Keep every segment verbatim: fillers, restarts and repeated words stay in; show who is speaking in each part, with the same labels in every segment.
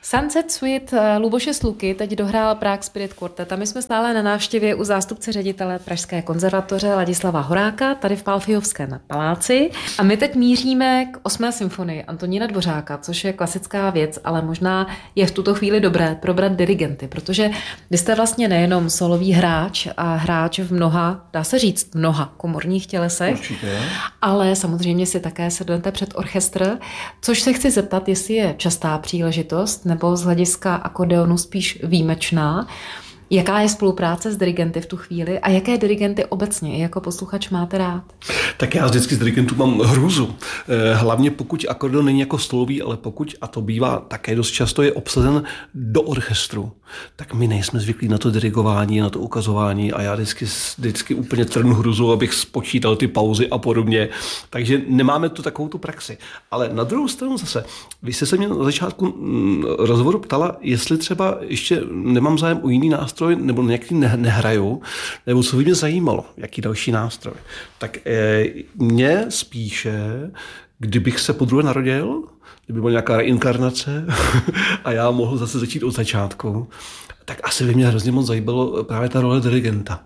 Speaker 1: Sunset Suite Luboše Sluky teď dohrál Prague Spirit Quartet a my jsme stále na návštěvě u zástupce ředitele Pražské konzervatoře Ladislava Horáka tady v Pálfijovském paláci a my teď míříme k osmé symfonii Antonína Dvořáka, což je klasická věc, ale možná je v tuto chvíli dobré probrat dirigenty, protože vy jste vlastně nejenom solový hráč a hráč v mnoha, dá se říct, mnoha komorních tělesech, určitě, ale samozřejmě si také sednete před orchestr, což se chci zeptat, jestli je častá příležitost nebo z hlediska akordeonu spíš výjimečná. Jaká je spolupráce s dirigenty v tu chvíli a jaké dirigenty obecně jako posluchač máte rád?
Speaker 2: Tak já vždycky z dirigentů mám hrůzu. Hlavně pokud akordeon není jako stolový, ale pokud, a to bývá také dost často, je obsazen do orchestru, tak my nejsme zvyklí na to dirigování, na to ukazování a já vždycky, vždycky úplně trhnu hruzu, abych spočítal ty pauzy a podobně. Takže nemáme tu takovou tu praxi. Ale na druhou stranu zase, vy jste se mě na začátku rozhovoru ptala, jestli třeba ještě nemám zájem o jiný nástroj, nebo nějaký nehraju, nebo co by mě zajímalo, jaký další nástroj. Tak e, mě spíše, kdybych se podruhé narodil, kdyby byla nějaká reinkarnace a já mohl zase začít od začátku, tak asi by mě hrozně moc zajímalo právě ta role dirigenta.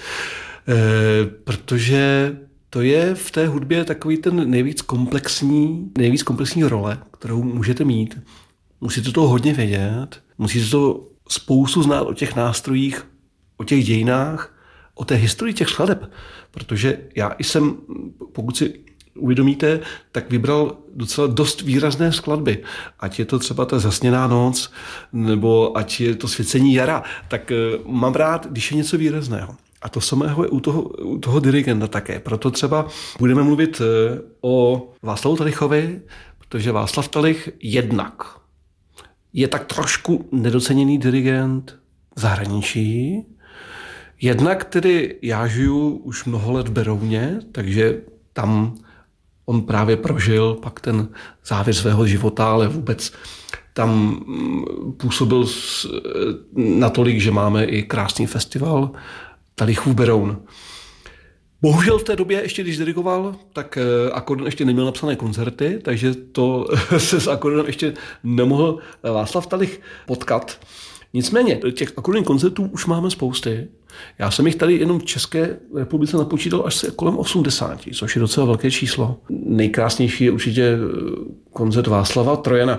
Speaker 2: E, protože to je v té hudbě takový ten nejvíc komplexní, nejvíc komplexní role, kterou můžete mít. Musíte toho hodně vědět, musíte to spoustu znát o těch nástrojích, o těch dějinách, o té historii těch skladeb. Protože já jsem, pokud si uvědomíte, tak vybral docela dost výrazné skladby. Ať je to třeba ta Zasněná noc, nebo ať je to Svěcení jara, tak mám rád, když je něco výrazného. A to samého je u toho, u toho dirigenta také. Proto třeba budeme mluvit o Václavu Talichovi, protože Václav Talich jednak je tak trošku nedoceněný dirigent v zahraničí. Jednak tedy já žiju už mnoho let v Berouně, takže tam on právě prožil pak ten závěr svého života, ale vůbec tam působil natolik, že máme i krásný festival Talichův Beroun. Bohužel v té době, ještě když dirigoval, tak akordeon ještě neměl napsané koncerty, takže to se s akordeonem ještě nemohl Václav Talich potkat. Nicméně, těch akordeonních koncertů už máme spousty. Já jsem jich tady jenom v České republice napočítal až kolem osmdesáti, což je docela velké číslo. Nejkrásnější je určitě koncert Václava Trojana.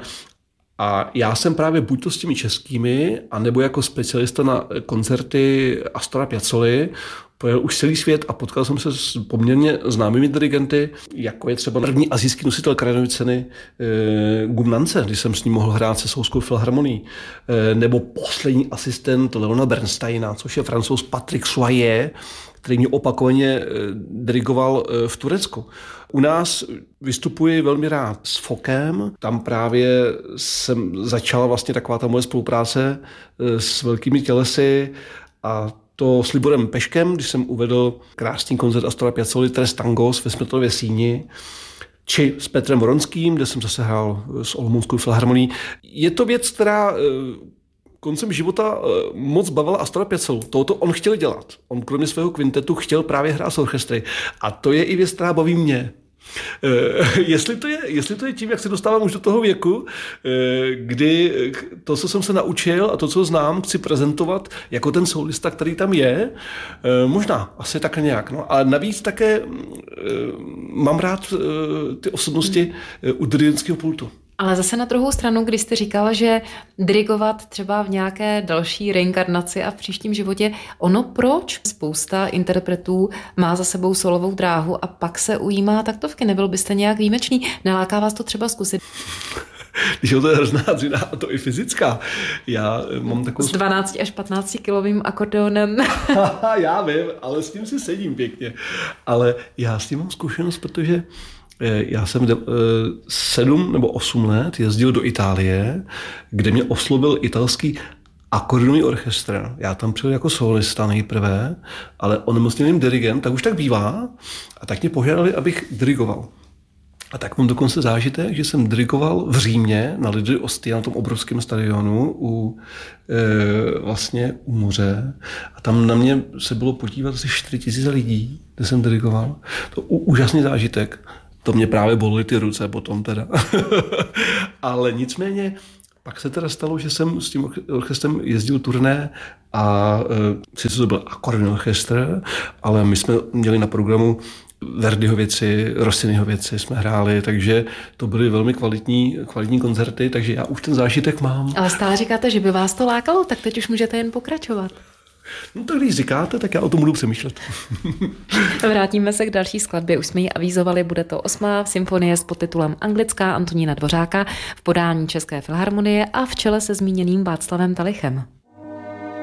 Speaker 2: A já jsem právě buď to s těmi českými, anebo jako specialista na koncerty Astora Piazzoly projel už celý svět a potkal jsem se s poměrně známými dirigenty, jako je třeba první asijský nositel Krajanovy ceny e, Gumnance, když jsem s ním mohl hrát se Soulskou filharmonií, e, nebo poslední asistent Leona Bernsteina, což je Francouz Patrick Soyer, který mě opakovaně e, dirigoval e, v Turecku. U nás vystupuji velmi rád s Fokem, tam právě jsem začala vlastně taková ta moje spolupráce e, s velkými tělesy a to s Liborem Peškem, když jsem uvedl krásný koncert Astora Piazzoly Tres Tangos ve Smrtelově síni, či s Petrem Voronským, kde jsem zase hrál s Olomouckou filharmonií. Je to věc, která koncem života moc bavila Astora Piazzolu. Toto on chtěl dělat. On kromě svého kvintetu chtěl právě hrát s orchestry. A to je i věc, která baví mě. Jestli to, je, jestli to je tím, jak se dostávám už do toho věku, kdy to, co jsem se naučil a to, co znám, chci prezentovat jako ten solista, který tam je, možná, asi tak nějak. No. A navíc také mám rád ty osobnosti u dirigentského pultu.
Speaker 1: Ale zase na druhou stranu, když jste říkala, že dirigovat třeba v nějaké další reinkarnaci a v příštím životě, ono proč? Spousta interpretů má za sebou solovou dráhu a pak se ujímá taktovky. Nebyl byste nějak výjimečný? Neláká vás to třeba zkusit?
Speaker 2: Když je to je hrozná dřina, a to i fyzická. Já mám takovou...
Speaker 1: S dvanácti až patnácti kilovým akordeonem.
Speaker 2: Já vím, ale s tím si sedím pěkně. Ale já s tím mám zkušenost, protože já jsem sedm nebo osm let jezdil do Itálie, kde mě oslovil italský akordeonový orchestr. Já tam přijel jako solista nejprve, ale onemocnělým dirigent, tak už tak bývá, a tak mě požádali, abych dirigoval. A tak mám dokonce zážitek, že jsem dirigoval v Římě na Lidově Ostia, na tom obrovském stadionu u, e, vlastně u moře. A tam na mě se bylo podívat asi čtyři tisíce lidí, kde jsem dirigoval. To u, úžasný zážitek. To mě právě bolely ty ruce potom teda. Ale nicméně Pak se teda stalo, že jsem s tím orchestrem jezdil turné a e, sice to byl akordeon orchestr, ale my jsme měli na programu Verdiho věci, Rossiniho věci jsme hráli, takže to byly velmi kvalitní, kvalitní koncerty, takže já už ten zážitek mám.
Speaker 1: Ale stále říkáte, že by vás to lákalo, tak teď už můžete jen pokračovat.
Speaker 2: No tak když říkáte, tak já o tom budu přemýšlet.
Speaker 1: Vrátíme se k další skladbě, už jsme ji avizovali, bude to osmá symfonie s podtitulem Anglická Antonína Dvořáka v podání České filharmonie a v čele se zmíněným Václavem Talichem.